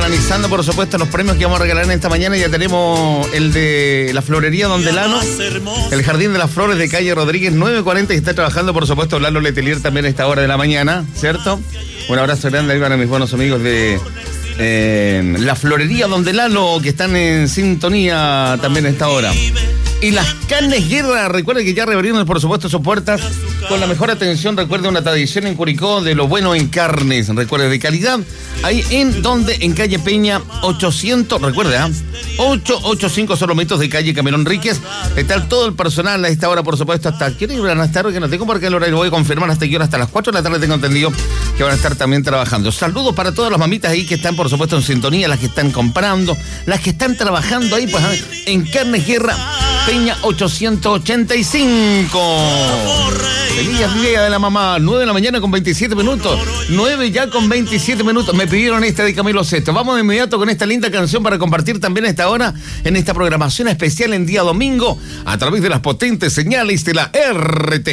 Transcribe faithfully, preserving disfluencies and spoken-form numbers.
analizando, por supuesto, los premios que vamos a regalar en esta mañana. Ya tenemos el de la florería Don Delano, el Jardín de las Flores de calle Rodríguez nueve cuarenta, y está trabajando, por supuesto, Lalo Letelier también a esta hora de la mañana, ¿cierto? Un abrazo grande ahí para mis buenos amigos de eh, la florería Don Delano, que están en sintonía también a esta hora. Y las carnes Guerra, recuerde que ya reabrieron, por supuesto, sus puertas con la mejor atención. Recuerde, una tradición en Curicó de lo bueno en carnes. Recuerde, de calidad. Ahí en donde, en calle Peña ochocientos, recuerde, ¿ah? ochocientos ochenta y cinco Solomitos de calle Camerón Ríquez. Está todo el personal a esta hora, por supuesto, hasta ¿qué hora van a estar? Que no tengo por qué el horario, voy a confirmar hasta qué hora, hasta las cuatro de la tarde tengo entendido que van a estar también trabajando. Saludos para todas las mamitas ahí que están, por supuesto, en sintonía, las que están comprando, las que están trabajando ahí, pues, en Carnes Guerra Peña ochocientos ochenta y cinco. Feliz día de la mamá. nueve de la mañana con veintisiete minutos. nueve ya con veintisiete minutos. Me pidieron esta de Camilo Sesto. Vamos de inmediato con esta linda canción para compartir también a esta hora en esta programación especial en día domingo a través de las potentes señales de la R T